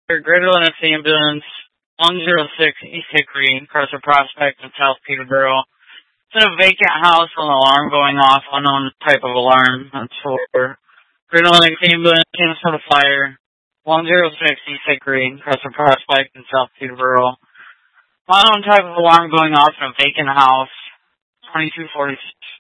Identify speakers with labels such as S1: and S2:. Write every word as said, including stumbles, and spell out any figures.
S1: Greater Linux Ambulance, one oh six East Hickory, Chrysler Prospect in South Peterborough. It's in a vacant house with an alarm going off, unknown type of alarm. That's for Greater Linux Ambulance, Minnesota Fire, one oh six East Hickory, Chrysler Prospect in South Peterborough. Unknown type of alarm going off in a vacant house, twenty-two forty-six